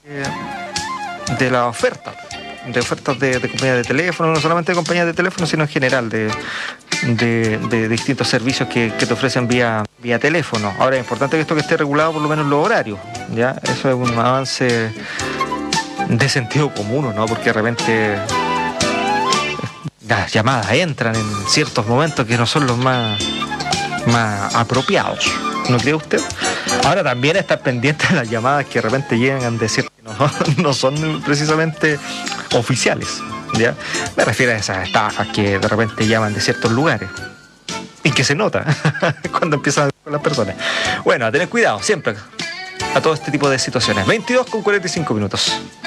de la oferta, de ofertas de compañías de teléfono, no solamente de compañías de teléfono, sino en general de distintos servicios que te ofrecen vía teléfono. Ahora es importante que esto que esté regulado por lo menos los horarios, ¿ya? Eso es un avance de sentido común, ¿no? Porque de repente las llamadas entran en ciertos momentos que no son los más apropiados, ¿no cree usted? Ahora también estar pendiente de las llamadas que de repente llegan a decir que no son precisamente oficiales, ¿ya? Me refiero a esas estafas que de repente llaman de ciertos lugares y que se nota cuando empiezan a hablar con las personas. Bueno, a tener cuidado siempre a todo este tipo de situaciones. 22:45.